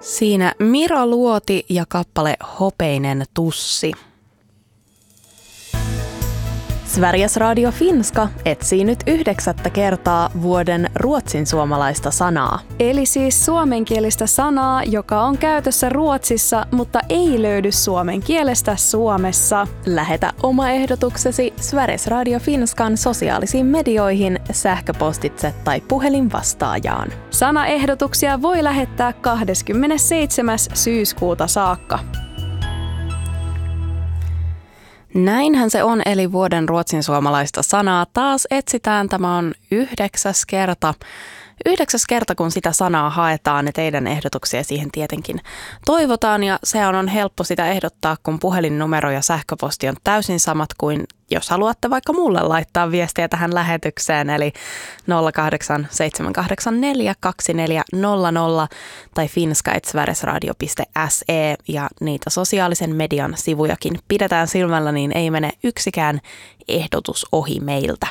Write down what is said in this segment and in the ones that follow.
Siinä Mira Luoti ja kappale Hopeinen tussi. Sveriges Radio Finska etsii nyt 9. kertaa vuoden ruotsinsuomalaista sanaa. Eli siis suomenkielistä sanaa, joka on käytössä Ruotsissa, mutta ei löydy suomen kielestä Suomessa. Lähetä oma ehdotuksesi Sveriges Radio Finskan sosiaalisiin medioihin, sähköpostitse tai puhelinvastaajaan. Sanaehdotuksia voi lähettää 27. syyskuuta saakka. Näinhän se on, eli vuoden ruotsinsuomalaista sanaa taas etsitään. Tämä on 9. kerta. 9. kerta, kun sitä sanaa haetaan, ja teidän ehdotuksia siihen tietenkin toivotaan. Ja se on helppo sitä ehdottaa, kun puhelinnumero ja sähköposti on täysin samat kuin jos haluatte vaikka mulle laittaa viestiä tähän lähetykseen. Eli 080784240 tai finska@sveresradio.se, ja niitä sosiaalisen median sivujakin pidetään silmällä, niin ei mene yksikään ehdotus ohi meiltä.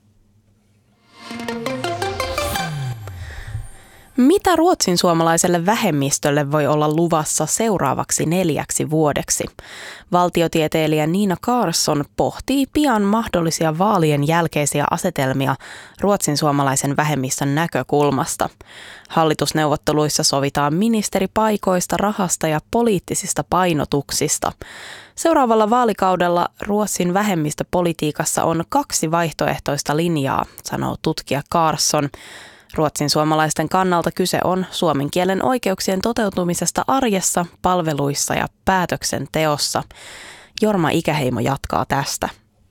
Mitä ruotsinsuomalaiselle vähemmistölle voi olla luvassa seuraavaksi 4 vuodeksi? Valtiotieteilijä Nina Karlsson pohtii pian mahdollisia vaalien jälkeisiä asetelmia ruotsinsuomalaisen vähemmistön näkökulmasta. Hallitusneuvotteluissa sovitaan ministeripaikoista, rahasta ja poliittisista painotuksista. Seuraavalla vaalikaudella Ruotsin vähemmistöpolitiikassa on 2 vaihtoehtoista linjaa, sanoo tutkija Karlsson. Ruotsinsuomalaisten kannalta kyse on suomen kielen oikeuksien toteutumisesta arjessa, palveluissa ja päätöksenteossa. Jorma Ikäheimo jatkaa tästä.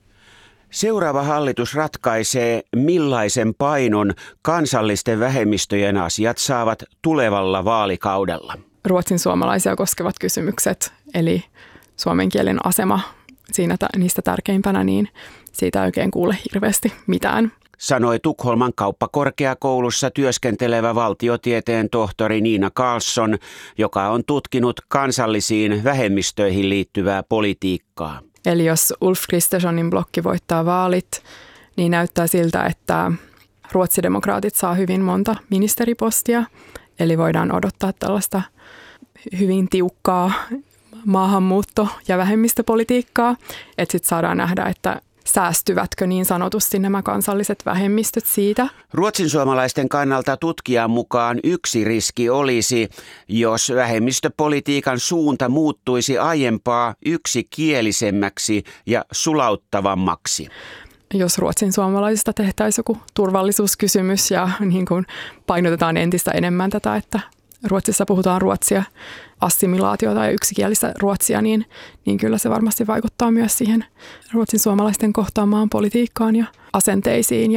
Seuraava hallitus ratkaisee, millaisen painon kansallisten vähemmistöjen asiat saavat tulevalla vaalikaudella. Ruotsinsuomalaisia koskevat kysymykset, eli suomen kielen asema siinä niistä tärkeimpänä, niin siitä ei oikein kuule hirveästi mitään. Sanoi Tukholman kauppakorkeakoulussa työskentelevä valtiotieteen tohtori Nina Karlsson, joka on tutkinut kansallisiin vähemmistöihin liittyvää politiikkaa. Eli jos Ulf Kristerssonin blokki voittaa vaalit, niin näyttää siltä, että ruotsidemokraatit saa hyvin monta ministeripostia. Eli voidaan odottaa tällaista hyvin tiukkaa maahanmuutto- ja vähemmistöpolitiikkaa. Että sitten saadaan nähdä, että säästyvätkö niin sanotusti nämä kansalliset vähemmistöt siitä? Ruotsinsuomalaisten kannalta tutkijan mukaan yksi riski olisi, jos vähemmistöpolitiikan suunta muuttuisi aiempaa yksikielisemmäksi ja sulauttavammaksi. Jos ruotsinsuomalaisista tehtäisiin joku turvallisuuskysymys ja niin kuin painotetaan entistä enemmän tätä, että Ruotsissa puhutaan ruotsia, assimilaatiota ja yksikielistä ruotsia, niin kyllä se varmasti vaikuttaa myös siihen ruotsinsuomalaisten kohtaamaan politiikkaan ja asenteisiin.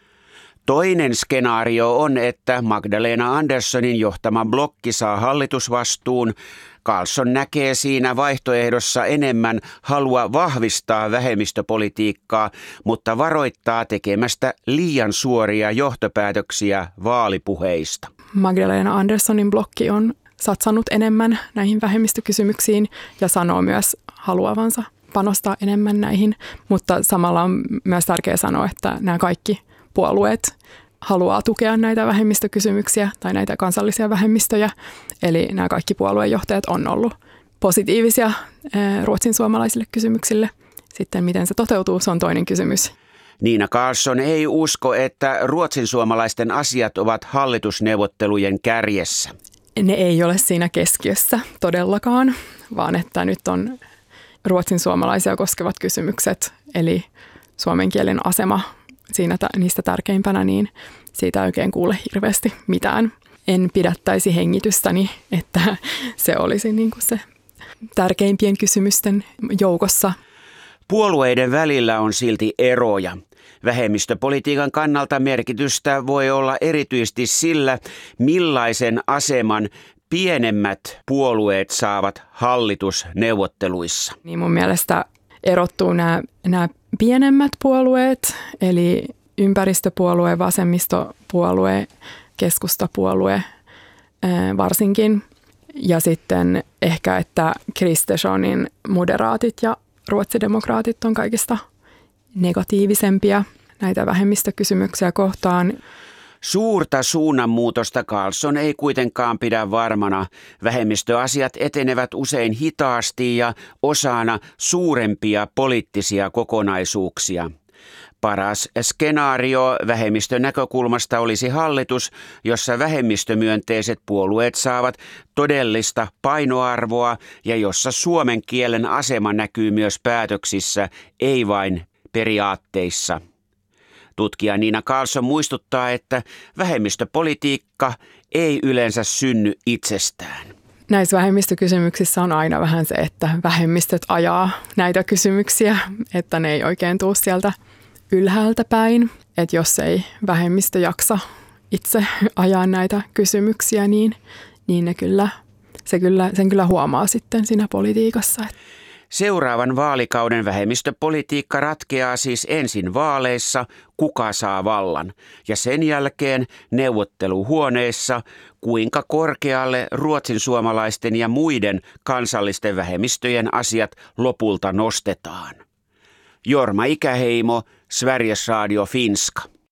Toinen skenaario on, että Magdalena Anderssonin johtama blokki saa hallitusvastuun. Karlsson näkee siinä vaihtoehdossa enemmän halua vahvistaa vähemmistöpolitiikkaa, mutta varoittaa tekemästä liian suoria johtopäätöksiä vaalipuheista. Magdalena Anderssonin blokki on satsannut enemmän näihin vähemmistökysymyksiin ja sanoo myös haluavansa panostaa enemmän näihin, mutta samalla on myös tärkeää sanoa, että nämä kaikki puolueet haluaa tukea näitä vähemmistökysymyksiä tai näitä kansallisia vähemmistöjä. Eli nämä kaikki puoluejohtajat on ollut positiivisia ruotsinsuomalaisille kysymyksille. Sitten miten se toteutuu, se on toinen kysymys. Nina Karlsson ei usko, että ruotsinsuomalaisten asiat ovat hallitusneuvottelujen kärjessä. Ne ei ole siinä keskiössä todellakaan, vaan että nyt on ruotsinsuomalaisia koskevat kysymykset, eli suomen kielen asema siinä niistä tärkeimpänä, niin siitä ei oikein kuule hirveästi mitään. En pidättäisi hengitystäni, että se olisi niin kuin se tärkeimpien kysymysten joukossa. Puolueiden välillä on silti eroja. Vähemmistöpolitiikan kannalta merkitystä voi olla erityisesti sillä, millaisen aseman pienemmät puolueet saavat hallitusneuvotteluissa. Niin mun mielestä erottuu nämä pienemmät puolueet, eli ympäristöpuolue, vasemmistopuolue, keskustapuolue varsinkin. Ja sitten ehkä, että Kristerssonin moderaatit ja ruotsidemokraatit on kaikista negatiivisempia näitä vähemmistökysymyksiä kohtaan. Suurta suunnanmuutosta Carlsson ei kuitenkaan pidä varmana. Vähemmistöasiat etenevät usein hitaasti ja osana suurempia poliittisia kokonaisuuksia. Paras skenaario vähemmistön näkökulmasta olisi hallitus, jossa vähemmistömyönteiset puolueet saavat todellista painoarvoa ja jossa suomen kielen asema näkyy myös päätöksissä, ei vain periaatteissa. Tutkija Nina Carlsson muistuttaa, että vähemmistöpolitiikka ei yleensä synny itsestään. Näissä vähemmistökysymyksissä on aina vähän se, että vähemmistöt ajaa näitä kysymyksiä, että ne ei oikein tule sieltä ylhäältä päin. Että jos ei vähemmistö jaksa itse ajaa näitä kysymyksiä, niin sen kyllä huomaa sitten siinä politiikassa. Seuraavan vaalikauden vähemmistöpolitiikka ratkeaa siis ensin vaaleissa, kuka saa vallan, ja sen jälkeen neuvotteluhuoneessa, kuinka korkealle ruotsinsuomalaisten ja muiden kansallisten vähemmistöjen asiat lopulta nostetaan. Jorma Ikäheimo, Sveriges Radio Finska.